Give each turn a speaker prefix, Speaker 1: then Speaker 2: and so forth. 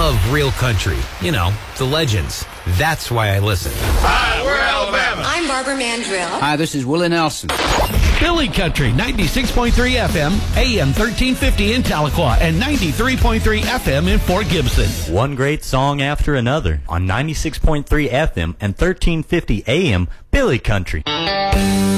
Speaker 1: love real country. You know, the legends. That's why I listen.
Speaker 2: Hi, we're Alabama.
Speaker 3: I'm Barbara Mandrill.
Speaker 4: Hi, this is Willie Nelson.
Speaker 5: Billy Country, 96.3 FM, AM 1350 in Tahlequah, and 93.3 FM in Fort Gibson.
Speaker 6: One great song after another on 96.3 FM and 1350 AM, Billy Country.